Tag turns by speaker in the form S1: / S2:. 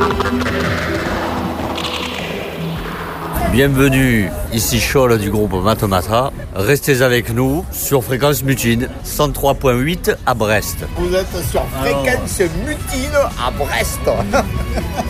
S1: Bienvenue, ici Scholl du groupe Matomata. Restez avec nous sur Fréquence Mutine, 103.8 à Brest.
S2: Vous êtes sur Fréquence Mutine à Brest.